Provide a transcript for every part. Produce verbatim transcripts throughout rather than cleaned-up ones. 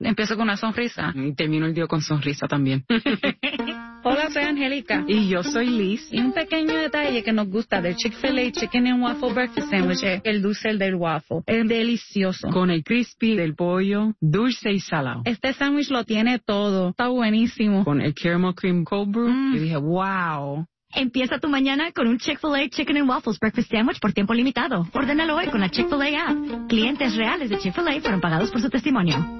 Empiezo con una sonrisa y termino el día con sonrisa también. Hola, soy Angélica. Y yo soy Liz. Y un pequeño detalle que nos gusta del Chick-fil-A Chicken and Waffle Breakfast Sandwich es el dulce del waffle. Es delicioso. Con el crispy del pollo, dulce y salado. Este sándwich lo tiene todo. Está buenísimo. Con el caramel cream cold brew, Mm. yo dije, wow. Empieza tu mañana con un Chick-fil-A Chicken and Waffles Breakfast Sandwich por tiempo limitado. Ordénalo hoy con la Chick-fil-A app. Clientes reales de Chick-fil-A fueron pagados por su testimonio.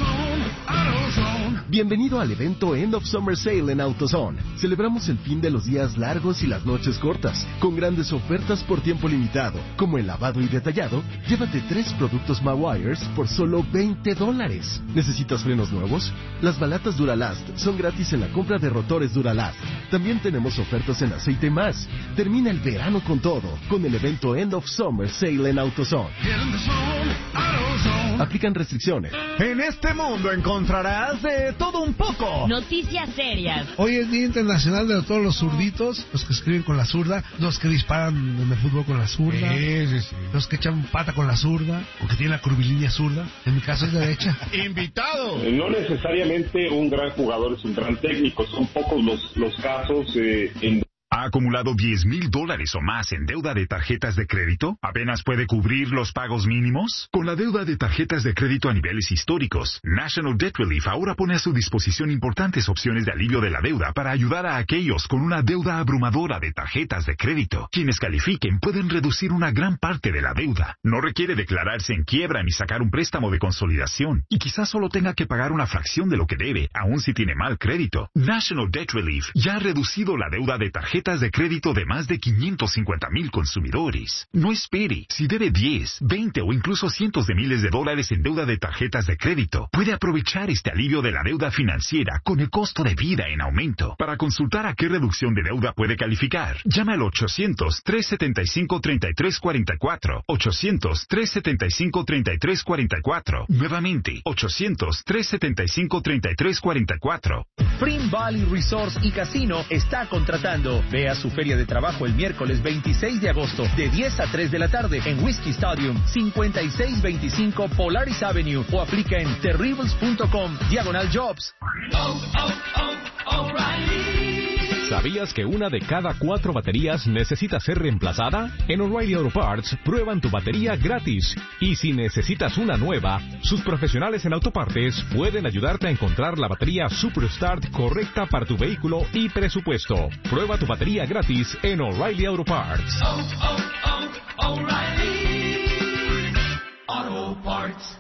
Bienvenido al evento End of Summer Sale en AutoZone. Celebramos el fin de los días largos y las noches cortas, con grandes ofertas por tiempo limitado, como el lavado y detallado. Llévate tres productos Mawires por solo veinte dólares. ¿Necesitas frenos nuevos? Las balatas Duralast son gratis en la compra de rotores Duralast. También tenemos ofertas en aceite más. Termina el verano con todo, con el evento End of Summer Sale en AutoZone. Aplican restricciones. En este mundo encontrarás de todo un poco. Noticias serias. Hoy es Día Internacional de todos los zurditos, los que escriben con la zurda, los que disparan en el fútbol con la zurda, Sí, sí, sí. los que echan pata con la zurda, o que tienen la curvilínea zurda. En mi caso es derecha. ¡Invitado! No necesariamente un gran jugador es un gran técnico, son pocos los, los casos eh, en... ¿Ha acumulado diez mil dólares o más en deuda de tarjetas de crédito? ¿Apenas puede cubrir los pagos mínimos? Con la deuda de tarjetas de crédito a niveles históricos, National Debt Relief ahora pone a su disposición importantes opciones de alivio de la deuda para ayudar a aquellos con una deuda abrumadora de tarjetas de crédito. Quienes califiquen pueden reducir una gran parte de la deuda. No requiere declararse en quiebra ni sacar un préstamo de consolidación. Y quizás solo tenga que pagar una fracción de lo que debe, aun si tiene mal crédito. National Debt Relief ya ha reducido la deuda de tarjetas de crédito de más de quinientos cincuenta mil consumidores. No espere. Si debe diez, veinte o incluso cientos de miles de dólares en deuda de tarjetas de crédito, puede aprovechar este alivio de la deuda financiera con el costo de vida en aumento. Para consultar a qué reducción de deuda puede calificar, llama al ochocientos, trescientos setenta y cinco, treinta y tres cuarenta y cuatro. ochocientos, trescientos setenta y cinco, treinta y tres cuarenta y cuatro. Nuevamente, ochocientos, trescientos setenta y cinco, treinta y tres cuarenta y cuatro. Spring Valley Resorts y Casino está contratando. Ve a su feria de trabajo el miércoles veintiséis de agosto de diez a tres de la tarde en Whiskey Stadium, cincuenta y seis veinticinco Polaris Avenue, o aplica en terribles punto com diagonal jobs. Oh, oh, oh, O'Reilly. ¿Sabías que una de cada cuatro baterías necesita ser reemplazada? En O'Reilly Auto Parts prueban tu batería gratis. Y si necesitas una nueva, sus profesionales en autopartes pueden ayudarte a encontrar la batería Superstart correcta para tu vehículo y presupuesto. Prueba tu batería gratis en O'Reilly Auto Parts. Oh, oh, oh, O'Reilly Auto Parts.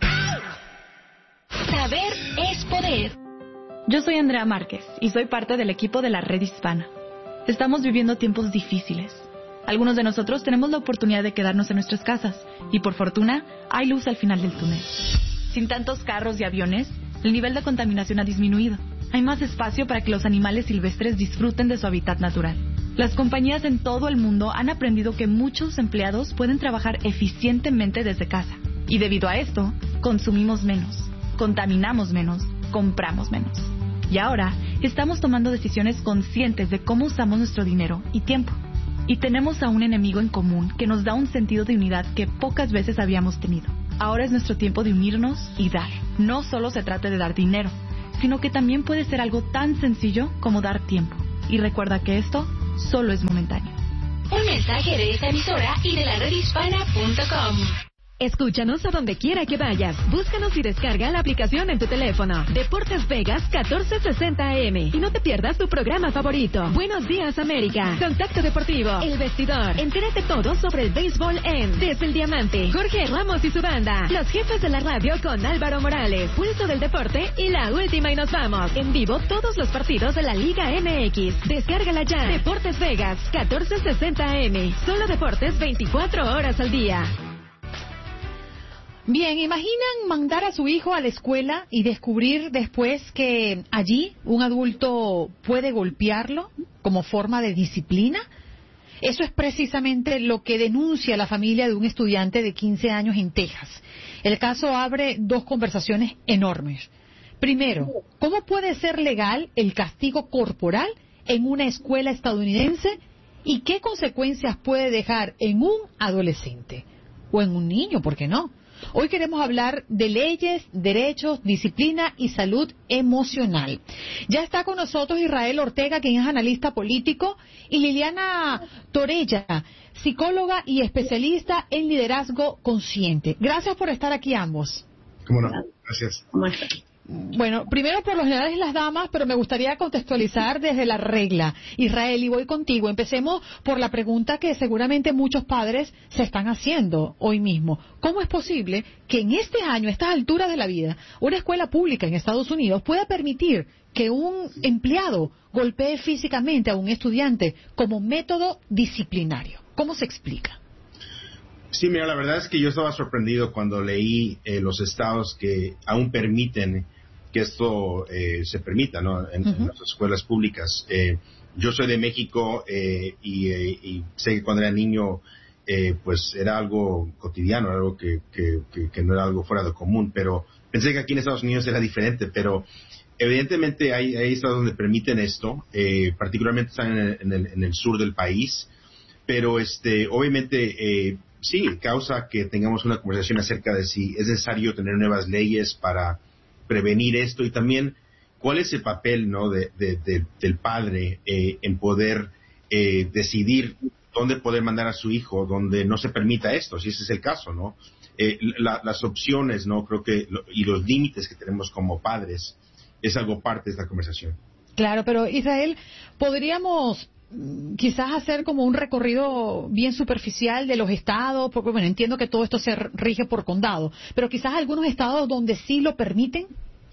Saber es poder. Yo soy Andrea Márquez y soy parte del equipo de la Red Hispana. Estamos viviendo tiempos difíciles. Algunos de nosotros tenemos la oportunidad de quedarnos en nuestras casas y, por fortuna, hay luz al final del túnel. Sin tantos carros y aviones, el nivel de contaminación ha disminuido. Hay más espacio para que los animales silvestres disfruten de su hábitat natural. Las compañías en todo el mundo han aprendido que muchos empleados pueden trabajar eficientemente desde casa. Y debido a esto, consumimos menos, contaminamos menos, compramos menos. Y ahora estamos tomando decisiones conscientes de cómo usamos nuestro dinero y tiempo. Y tenemos a un enemigo en común que nos da un sentido de unidad que pocas veces habíamos tenido. Ahora es nuestro tiempo de unirnos y dar. No solo se trata de dar dinero, sino que también puede ser algo tan sencillo como dar tiempo. Y recuerda que esto solo es momentáneo. Un mensaje de esta emisora y de la red hispana punto com. Escúchanos a donde quiera que vayas. Búscanos y descarga la aplicación en tu teléfono. Deportes Vegas catorce sesenta A M. Y no te pierdas tu programa favorito. Buenos días, América. Contacto Deportivo. El Vestidor. Entérate todo sobre el béisbol en Desde el Diamante. Jorge Ramos y su banda. Los jefes de la radio con Álvaro Morales. Pulso del deporte y la última y nos vamos. En vivo todos los partidos de la Liga M X. Descárgala ya. Deportes Vegas catorce sesenta A M. Solo deportes veinticuatro horas al día. Bien, ¿imaginan mandar a su hijo a la escuela y descubrir después que allí un adulto puede golpearlo como forma de disciplina? Eso es precisamente lo que denuncia la familia de un estudiante de quince años en Texas. El caso abre dos conversaciones enormes. Primero, ¿cómo puede ser legal el castigo corporal en una escuela estadounidense y qué consecuencias puede dejar en un adolescente o en un niño, por qué no? Hoy queremos hablar de leyes, derechos, disciplina y salud emocional. Ya está con nosotros Israel Ortega, quien es analista político, y Liliana Torella, psicóloga y especialista en liderazgo consciente. Gracias por estar aquí ambos. ¿Cómo no? Gracias. Bueno, primero por lo general es las damas, pero me gustaría contextualizar desde la regla. Israel, y voy contigo. Empecemos por la pregunta que seguramente muchos padres se están haciendo hoy mismo. ¿Cómo es posible que en este año, a estas alturas de la vida, una escuela pública en Estados Unidos pueda permitir que un empleado golpee físicamente a un estudiante como método disciplinario? ¿Cómo se explica? Sí, mira, la verdad es que yo estaba sorprendido cuando leí eh, los estados que aún permiten que esto eh, se permita, ¿no? En, uh-huh. en las escuelas públicas. Eh, yo soy de México eh, y, eh, y sé que cuando era niño, eh, pues era algo cotidiano, algo que, que, que, que no era algo fuera de común, pero pensé que aquí en Estados Unidos era diferente, pero evidentemente hay, hay estados donde permiten esto, eh, particularmente están en el, en, el, en el sur del país, pero este, obviamente eh, sí, causa que tengamos una conversación acerca de si es necesario tener nuevas leyes para prevenir esto y también cuál es el papel, ¿no? de, de, de, del padre eh, en poder eh, decidir dónde poder mandar a su hijo, donde no se permita esto, si ese es el caso, ¿no? Eh, la, las opciones, ¿no? Creo que lo, y los límites que tenemos como padres es algo parte de esta conversación. Claro, pero Israel, podríamos quizás hacer como un recorrido bien superficial de los estados, porque bueno, entiendo que todo esto se rige por condado, pero quizás algunos estados donde sí lo permiten.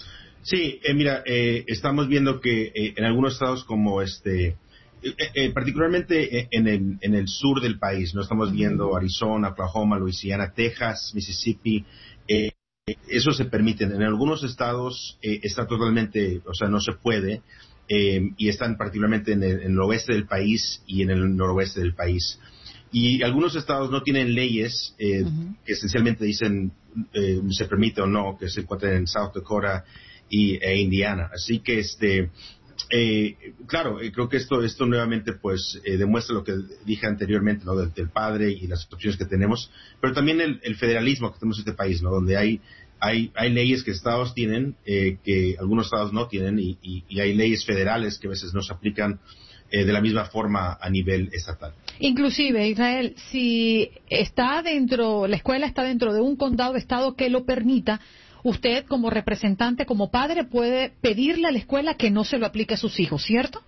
Sí, eh, mira, eh, estamos viendo que eh, en algunos estados como este, eh, eh, particularmente en el, en el sur del país, no estamos viendo Arizona, Oklahoma, Luisiana, Texas, Mississippi, eh, eso se permite. En algunos estados eh, está totalmente, o sea, no se puede. Eh, y están particularmente en el, en el oeste del país y en el noroeste del país. Y algunos estados no tienen leyes eh, uh-huh. que esencialmente dicen eh, se permite o no, que se encuentran en South Dakota y, e Indiana. Así que, este, eh, claro, eh, creo que esto esto nuevamente pues eh, demuestra lo que dije anteriormente, ¿no? Del, del padre y las opciones que tenemos, pero también el, el federalismo que tenemos en este país, ¿no? Donde hay Hay, hay leyes que estados tienen, eh, que algunos estados no tienen, y, y, y hay leyes federales que a veces no se aplican eh, de la misma forma a nivel estatal. Inclusive, Israel, si está dentro, la escuela está dentro de un condado, estado que lo permita, usted como representante, como padre, puede pedirle a la escuela que no se lo aplique a sus hijos, ¿cierto?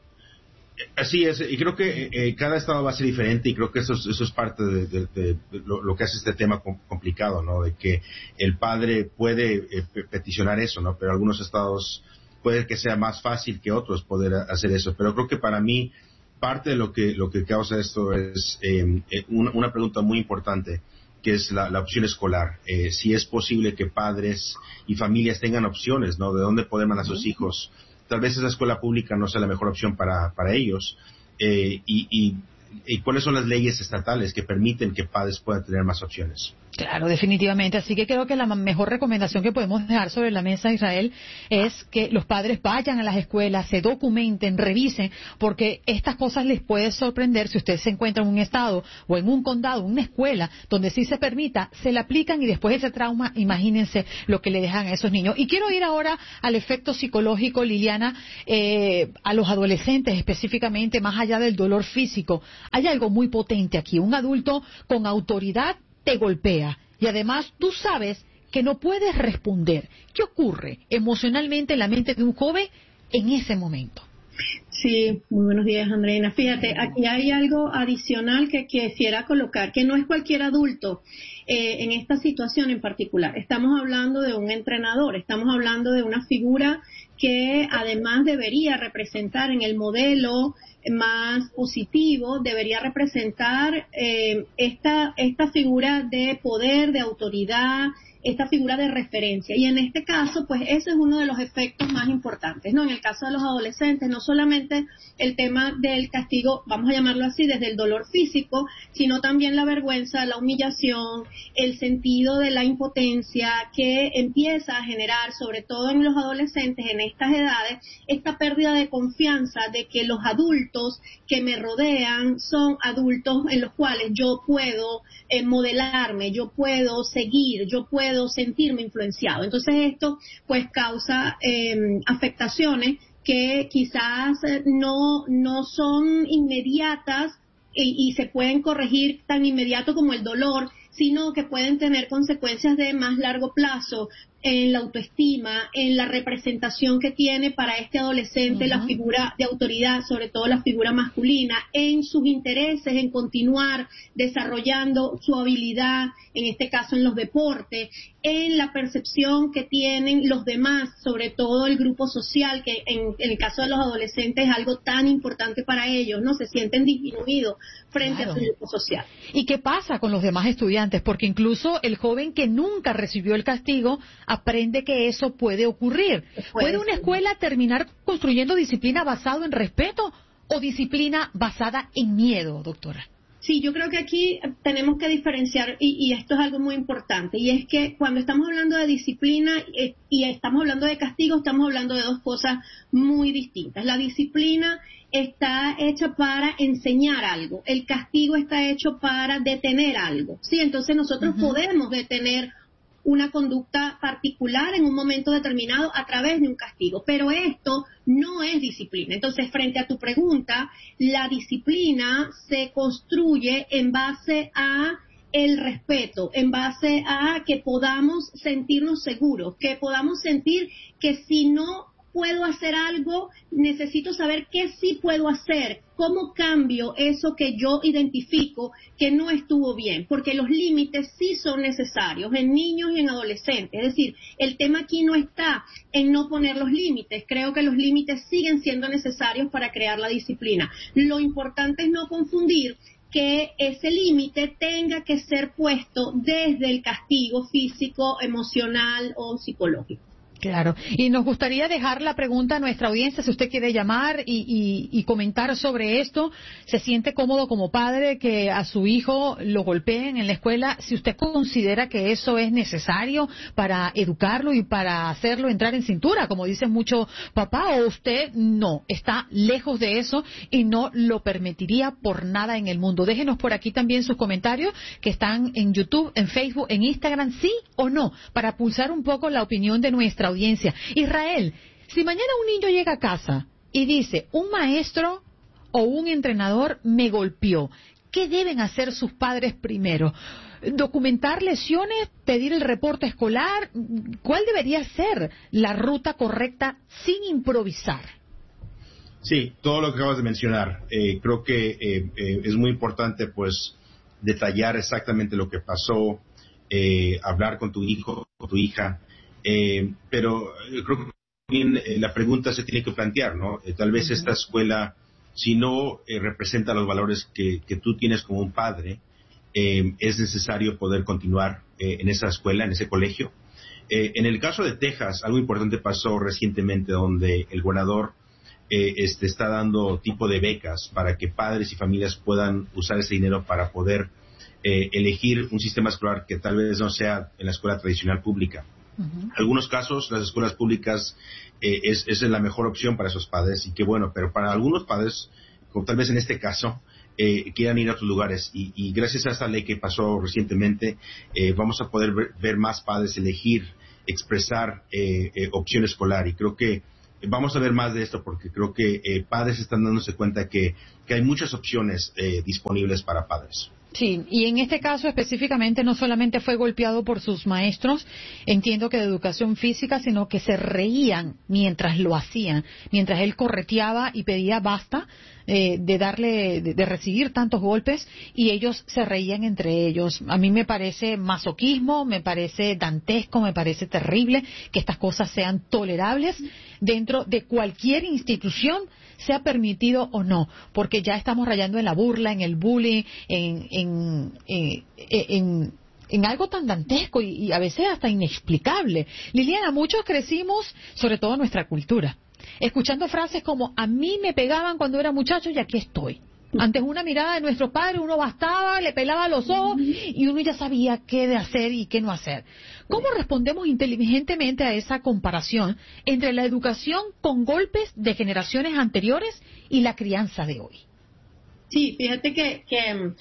Así es, y creo que eh, cada estado va a ser diferente, y creo que eso es, eso es parte de, de, de, de lo, lo que hace este tema complicado, ¿no? De que el padre puede eh, peticionar eso, ¿no? Pero algunos estados puede que sea más fácil que otros poder hacer eso. Pero creo que para mí parte de lo que lo que causa esto es eh, una, una pregunta muy importante, que es la, la opción escolar. Eh, si es posible que padres y familias tengan opciones, ¿no? De dónde poder mandar a sus hijos. Tal vez esa escuela pública no sea la mejor opción para, para ellos. Eh, y, y, y cuáles son las leyes estatales que permiten que padres puedan tener más opciones. Claro, definitivamente. Así que creo que la mejor recomendación que podemos dejar sobre la mesa, Israel, es que los padres vayan a las escuelas, se documenten, revisen, porque estas cosas les puede sorprender si usted se encuentra en un estado o en un condado, una escuela, donde sí se permita, se le aplican y después ese trauma, imagínense lo que le dejan a esos niños. Y quiero ir ahora al efecto psicológico, Liliana, eh, a los adolescentes específicamente, más allá del dolor físico. Hay algo muy potente aquí. Un adulto con autoridad te golpea y además tú sabes que no puedes responder. ¿Qué ocurre emocionalmente en la mente de un joven en ese momento? Sí, muy buenos días, Andreina. Fíjate, aquí hay algo adicional que quisiera colocar, que no es cualquier adulto eh, en esta situación en particular. Estamos hablando de un entrenador, estamos hablando de una figura que además debería representar en el modelo más positivo, debería representar eh, esta, esta figura de poder, de autoridad, esta figura de referencia. Y en este caso, pues ese es uno de los efectos más importantes, ¿no? En el caso de los adolescentes, no solamente el tema del castigo, vamos a llamarlo así, desde el dolor físico, sino también la vergüenza, la humillación, el sentido de la impotencia que empieza a generar, sobre todo en los adolescentes, en estas edades, esta pérdida de confianza de que los adultos que me rodean son adultos en los cuales yo puedo eh, modelarme, yo puedo seguir, yo puedo puedo sentirme influenciado. Entonces esto pues causa eh, afectaciones que quizás no, no son inmediatas y, y se pueden corregir tan inmediato como el dolor, sino que pueden tener consecuencias de más largo plazo en la autoestima, en la representación que tiene para este adolescente uh-huh. la figura de autoridad, sobre todo la figura masculina, en sus intereses, en continuar desarrollando su habilidad, en este caso en los deportes, en la percepción que tienen los demás, sobre todo el grupo social, que en, en el caso de los adolescentes es algo tan importante para ellos, ¿no? Se sienten disminuidos frente claro. a su grupo social. ¿Y qué pasa con los demás estudiantes? Porque incluso el joven que nunca recibió el castigo aprende que eso puede ocurrir. ¿Puede una escuela terminar construyendo disciplina basada en respeto o disciplina basada en miedo, doctora? Sí, yo creo que aquí tenemos que diferenciar, y, y esto es algo muy importante, y es que cuando estamos hablando de disciplina eh, y estamos hablando de castigo, estamos hablando de dos cosas muy distintas. La disciplina está hecha para enseñar algo, el castigo está hecho para detener algo, ¿sí? Entonces nosotros uh-huh. podemos detener una conducta particular en un momento determinado a través de un castigo, pero esto no es disciplina. Entonces, frente a tu pregunta, la disciplina se construye en base a el respeto, en base a que podamos sentirnos seguros, que podamos sentir que si no puedo hacer algo, necesito saber qué sí puedo hacer, cómo cambio eso que yo identifico que no estuvo bien, porque los límites sí son necesarios en niños y en adolescentes. Es decir, el tema aquí no está en no poner los límites, creo que los límites siguen siendo necesarios para crear la disciplina. Lo importante es no confundir que ese límite tenga que ser puesto desde el castigo físico, emocional o psicológico. Claro, y nos gustaría dejar la pregunta a nuestra audiencia, si usted quiere llamar y, y, y comentar sobre esto, se siente cómodo como padre que a su hijo lo golpeen en la escuela, si usted considera que eso es necesario para educarlo y para hacerlo entrar en cintura, como dicen mucho papá, o usted no, está lejos de eso y no lo permitiría por nada en el mundo. Déjenos por aquí también sus comentarios que están en YouTube, en Facebook, en Instagram, sí o no, para pulsar un poco la opinión de nuestra audiencia. Israel, si mañana un niño llega a casa y dice, un maestro o un entrenador me golpeó, ¿qué deben hacer sus padres primero? ¿Documentar lesiones? ¿Pedir el reporte escolar? ¿Cuál debería ser la ruta correcta sin improvisar? Sí, todo lo que acabas de mencionar. Eh, creo que eh, eh, es muy importante, pues, detallar exactamente lo que pasó, eh, hablar con tu hijo o tu hija. Eh, pero yo creo que bien, eh, la pregunta se tiene que plantear, ¿no? Eh, tal vez esta escuela, si no eh, representa los valores que, que tú tienes como un padre, eh, es necesario poder continuar eh, en esa escuela, en ese colegio. Eh, en el caso de Texas, algo importante pasó recientemente donde el gobernador eh, este, está dando tipo de becas para que padres y familias puedan usar ese dinero para poder eh, elegir un sistema escolar que tal vez no sea en la escuela tradicional pública. En algunos casos, las escuelas públicas eh, es, es la mejor opción para esos padres, y qué bueno, pero para algunos padres, como tal vez en este caso, eh, quieran ir a otros lugares, y, y gracias a esta ley que pasó recientemente, eh, vamos a poder ver, ver más padres elegir, expresar eh, eh, opción escolar, y creo que vamos a ver más de esto, porque creo que eh, padres están dándose cuenta que, que hay muchas opciones eh, disponibles para padres. Sí, y en este caso específicamente no solamente fue golpeado por sus maestros, entiendo que de educación física, sino que se reían mientras lo hacían, mientras él correteaba y pedía basta eh, de darle, de, de recibir tantos golpes, y ellos se reían entre ellos. A mí me parece masoquismo, me parece dantesco, me parece terrible que estas cosas sean tolerables dentro de cualquier institución, sea permitido o no, porque ya estamos rayando en la burla, en el bullying, en, en, en, en, en algo tan dantesco y, y a veces hasta inexplicable. Liliana, muchos crecimos, sobre todo en nuestra cultura, escuchando frases como, a mí me pegaban cuando era muchacho y aquí estoy. Antes una mirada de nuestro padre, uno bastaba, le pelaba los ojos y uno ya sabía qué de hacer y qué no hacer. ¿Cómo respondemos inteligentemente a esa comparación entre la educación con golpes de generaciones anteriores y la crianza de hoy? Sí, fíjate que, que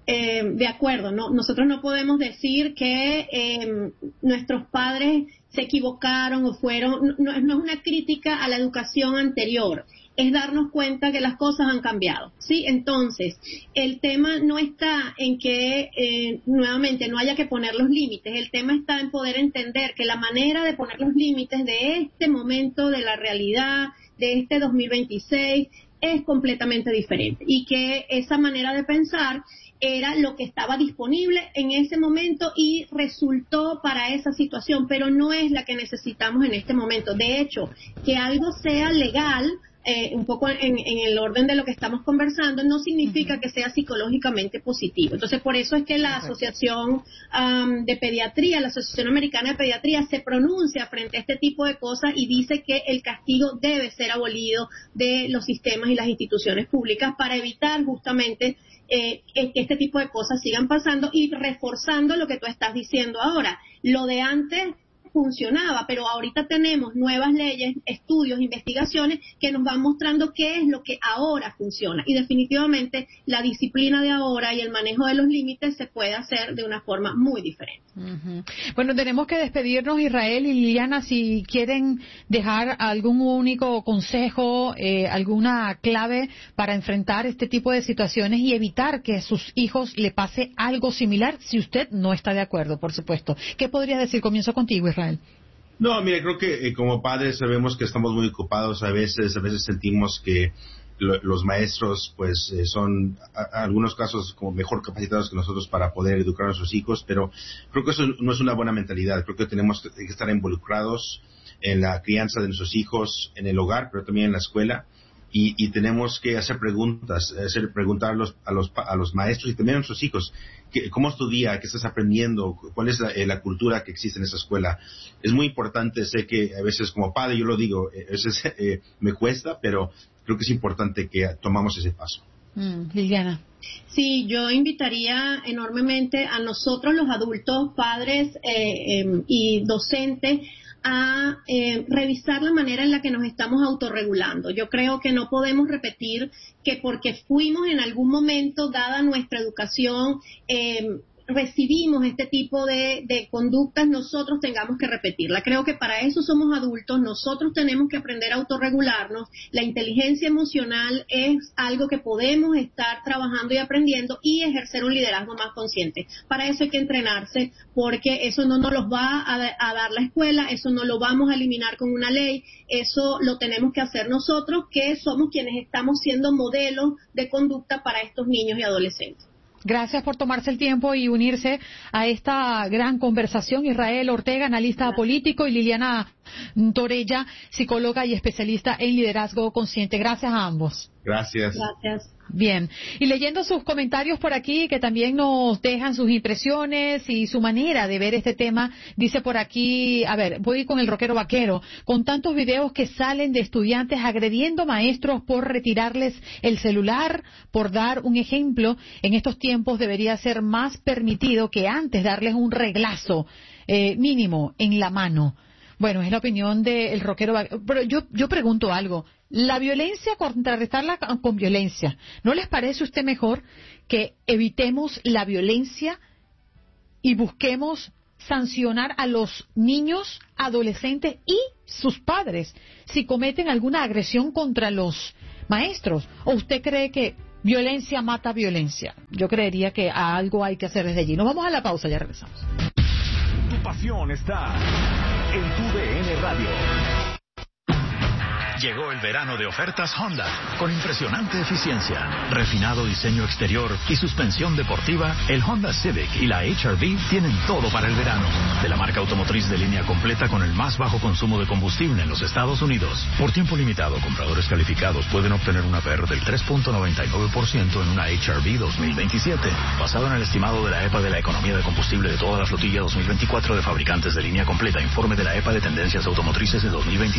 eh, de acuerdo, no, nosotros no podemos decir que eh, nuestros padres se equivocaron o fueron, no, no es una crítica a la educación anterior, es darnos cuenta que las cosas han cambiado, ¿sí? Entonces, el tema no está en que, eh, nuevamente, no haya que poner los límites, el tema está en poder entender que la manera de poner los límites de este momento de la realidad, de este dos mil veintiséis, es completamente diferente y que esa manera de pensar era lo que estaba disponible en ese momento y resultó para esa situación, pero no es la que necesitamos en este momento. De hecho, que algo sea legal, eh, un poco en, en el orden de lo que estamos conversando, no significa uh-huh. que sea psicológicamente positivo. Entonces, por eso es que la Asociación um, de Pediatría, la Asociación Americana de Pediatría, se pronuncia frente a este tipo de cosas y dice que el castigo debe ser abolido de los sistemas y las instituciones públicas para evitar justamente Eh, que este tipo de cosas sigan pasando y reforzando lo que tú estás diciendo ahora. Lo de antes funcionaba, pero ahorita tenemos nuevas leyes, estudios, investigaciones que nos van mostrando qué es lo que ahora funciona. Y definitivamente la disciplina de ahora y el manejo de los límites se puede hacer de una forma muy diferente. Uh-huh. Bueno, tenemos que despedirnos, Israel y Liliana, si quieren dejar algún único consejo, eh, alguna clave para enfrentar este tipo de situaciones y evitar que a sus hijos le pase algo similar, si usted no está de acuerdo, por supuesto. ¿Qué podría decir? Comienzo contigo, Israel. No, mire, creo que eh, como padres sabemos que estamos muy ocupados a veces, a veces sentimos que lo, los maestros pues eh, son a, a algunos casos como mejor capacitados que nosotros para poder educar a nuestros hijos, pero creo que eso no es una buena mentalidad. Creo que tenemos que, que estar involucrados en la crianza de nuestros hijos, en el hogar, pero también en la escuela. Y, y tenemos que hacer preguntas, hacer preguntar a los, a los, a los maestros y también a nuestros hijos, que, ¿cómo es tu día? ¿Qué estás aprendiendo? ¿Cuál es la, eh, la cultura que existe en esa escuela? Es muy importante, sé que a veces como padre, yo lo digo, a veces eh, me cuesta, pero creo que es importante que tomamos ese paso. Mm, Liliana. Sí, yo invitaría enormemente a nosotros los adultos, padres eh, eh, y docentes, a eh, revisar la manera en la que nos estamos autorregulando. Yo creo que no podemos repetir que porque fuimos en algún momento, dada nuestra educación, eh, recibimos este tipo de, de conductas, nosotros tengamos que repetirla. Creo que para eso somos adultos, nosotros tenemos que aprender a autorregularnos. La inteligencia emocional es algo que podemos estar trabajando y aprendiendo y ejercer un liderazgo más consciente. Para eso hay que entrenarse, porque eso no nos los va a, a dar la escuela, eso no lo vamos a eliminar con una ley, eso lo tenemos que hacer nosotros, que somos quienes estamos siendo modelos de conducta para estos niños y adolescentes. Gracias por tomarse el tiempo y unirse a esta gran conversación. Israel Ortega, analista Gracias. político, y Liliana Torella, psicóloga y especialista en liderazgo consciente. Gracias a ambos. Gracias. Gracias. Bien, y leyendo sus comentarios por aquí, que también nos dejan sus impresiones y su manera de ver este tema, dice por aquí, a ver, voy con el rockero vaquero, con tantos videos que salen de estudiantes agrediendo maestros por retirarles el celular, por dar un ejemplo, en estos tiempos debería ser más permitido que antes darles un reglazo eh, mínimo en la mano. Bueno, es la opinión del rockero. Pero yo, yo pregunto algo. La violencia, contrarrestarla con violencia, ¿no les parece a usted mejor que evitemos la violencia y busquemos sancionar a los niños, adolescentes y sus padres si cometen alguna agresión contra los maestros? ¿O usted cree que violencia mata violencia? Yo creería que algo hay que hacer desde allí. Nos vamos a la pausa, ya regresamos. Tu pasión está en tu D N Radio. Llegó el verano de ofertas Honda, con impresionante eficiencia, refinado diseño exterior y suspensión deportiva. El Honda Civic y la H R V tienen todo para el verano. De la marca automotriz de línea completa con el más bajo consumo de combustible en los Estados Unidos. Por tiempo limitado, compradores calificados pueden obtener una P E R del tres punto noventa y nueve por ciento en una H R V dos mil veintisiete, basado en el estimado de la E P A de la economía de combustible de toda la flotilla dos mil veinticuatro de fabricantes de línea completa. Informe de la E P A de tendencias automotrices de dos mil veinticinco.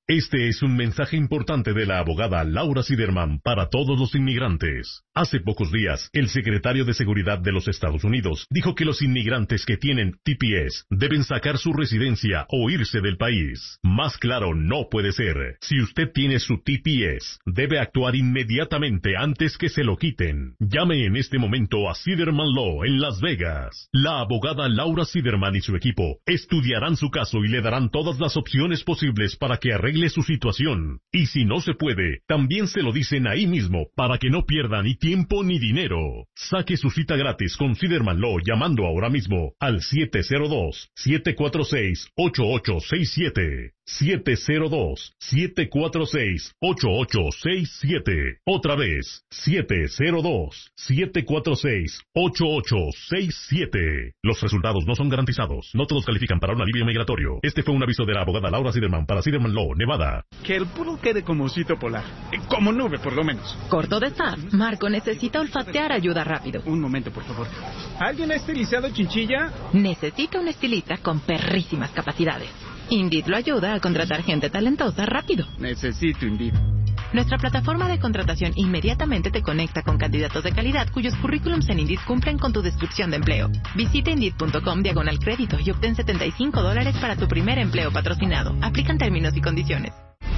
Este es un mensaje importante de la abogada Laura Siderman para todos los inmigrantes. Hace pocos días, el secretario de Seguridad de los Estados Unidos dijo que los inmigrantes que tienen T P S deben sacar su residencia o irse del país. Más claro no puede ser. Si usted tiene su T P S, debe actuar inmediatamente antes que se lo quiten. Llame en este momento a Siderman Law en Las Vegas. La abogada Laura Siderman y su equipo estudiarán su caso y le darán todas las opciones posibles para que arregle su situación. Y si no se puede, también se lo dicen ahí mismo para que no pierda ni tiempo ni dinero. Saque su cita gratis con Siderman Law llamando ahora mismo al siete cero dos, siete cuatro seis, ocho ocho seis siete. siete cero dos, siete cuatro seis, ocho ocho seis siete. Otra vez, siete cero dos, siete cuatro seis, ocho ocho seis siete. Los resultados no son garantizados. No todos califican para un alivio migratorio. Este fue un aviso de la abogada Laura Siderman para Siderman Law, Nevada. Que el poodle quede como osito polar. Como nube, por lo menos. Corto de staff. Marco necesita olfatear ayuda rápido. Un momento, por favor. ¿Alguien ha estilizado Chinchilla? Necesita un estilista con perrísimas capacidades. Indeed lo ayuda a contratar gente talentosa rápido. Necesito Indeed. Nuestra plataforma de contratación inmediatamente te conecta con candidatos de calidad cuyos currículums en Indeed cumplen con tu descripción de empleo. Visita Indeed.com diagonal crédito y obtén setenta y cinco dólares para tu primer empleo patrocinado. Aplican términos y condiciones.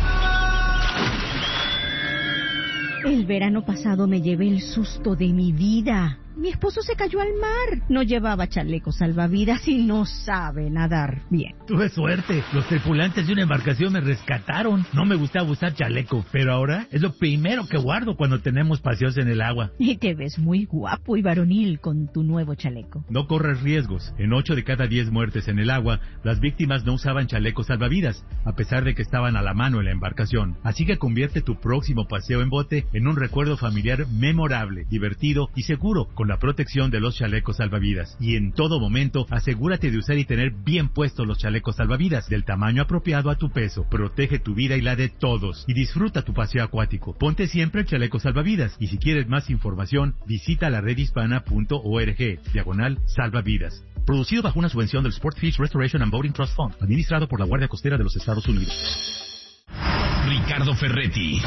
El verano pasado me llevé el susto de mi vida. Mi esposo se cayó al mar. No llevaba chaleco salvavidas y no sabe nadar bien. Tuve suerte. Los tripulantes de una embarcación me rescataron. No me gustaba usar chaleco, pero ahora es lo primero que guardo cuando tenemos paseos en el agua. Y te ves muy guapo y varonil con tu nuevo chaleco. No corres riesgos. En ocho de cada diez muertes en el agua, las víctimas no usaban chalecos salvavidas, a pesar de que estaban a la mano en la embarcación. Así que convierte tu próximo paseo en bote en un recuerdo familiar memorable, divertido y seguro, con la protección de los chalecos salvavidas. Y en todo momento, asegúrate de usar y tener bien puestos los chalecos salvavidas, del tamaño apropiado a tu peso. Protege tu vida y la de todos. Y disfruta tu paseo acuático. Ponte siempre el chaleco salvavidas. Y si quieres más información, visita la red hispana punto org, diagonal salvavidas. Producido bajo una subvención del Sportfish Restoration and Boating Trust Fund, administrado por la Guardia Costera de los Estados Unidos. Ricardo Ferretti,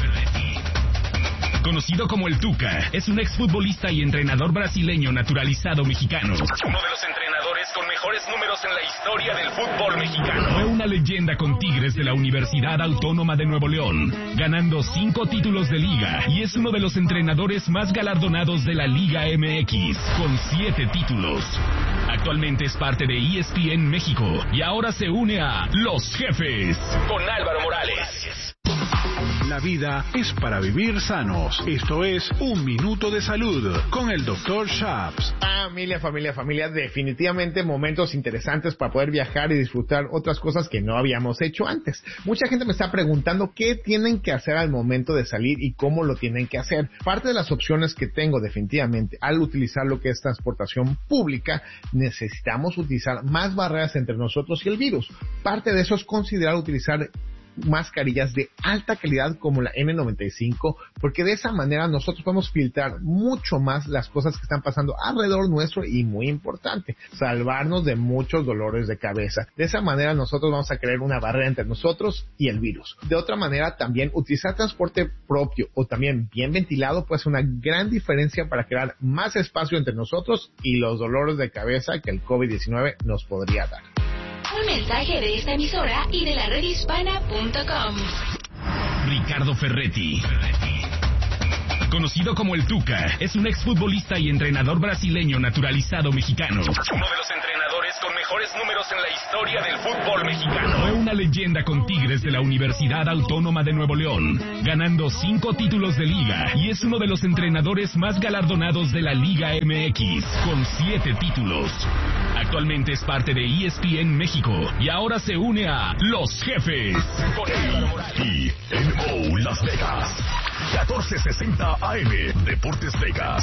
conocido como el Tuca, es un exfutbolista y entrenador brasileño naturalizado mexicano. Uno de los entrenadores con mejores números en la historia del fútbol mexicano. Fue una leyenda con Tigres de la Universidad Autónoma de Nuevo León, ganando cinco títulos de liga, y es uno de los entrenadores más galardonados de la Liga M X, con siete títulos. Actualmente es parte de E S P N México y ahora se une a Los Jefes con Álvaro Morales. La vida es para vivir sanos. Esto es Un Minuto de Salud con el doctor Shaps. Familia, familia, familia, definitivamente momentos interesantes para poder viajar y disfrutar otras cosas que no habíamos hecho antes. Mucha gente me está preguntando qué tienen que hacer al momento de salir y cómo lo tienen que hacer. Parte de las opciones que tengo definitivamente al utilizar lo que es transportación pública, necesitamos utilizar más barreras entre nosotros y el virus. Parte de eso es considerar utilizar mascarillas de alta calidad como la N noventa y cinco, porque de esa manera nosotros podemos filtrar mucho más las cosas que están pasando alrededor nuestro y, muy importante, salvarnos de muchos dolores de cabeza. De esa manera nosotros vamos a crear una barrera entre nosotros y el virus. De otra manera, también utilizar transporte propio o también bien ventilado puede ser una gran diferencia para crear más espacio entre nosotros y los dolores de cabeza que el COVID diecinueve nos podría dar. Un mensaje de esta emisora y de la red hispana punto com. Ricardo Ferretti, conocido como el Tuca, es un exfutbolista y entrenador brasileño naturalizado mexicano. Uno de los entrenadores con mejores números en la historia del fútbol mexicano. Fue una leyenda con Tigres de la Universidad Autónoma de Nuevo León, ganando cinco títulos de liga, y es uno de los entrenadores más galardonados de la Liga M X, con siete títulos. Actualmente es parte de E S P N México y ahora se une a Los Jefes con y en O Las Vegas. catorce sesenta A M Deportes Vegas.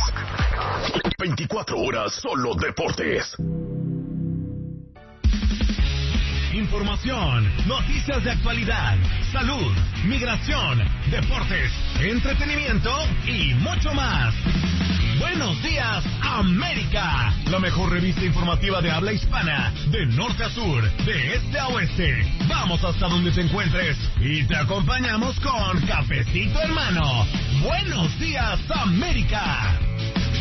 veinticuatro horas solo deportes. información, noticias de actualidad, salud, migración, deportes, entretenimiento y mucho más. Buenos días, América. La mejor revista informativa de habla hispana, de norte a sur, de este a oeste. Vamos hasta donde te encuentres y te acompañamos con Cafecito Hermano. Buenos días, América.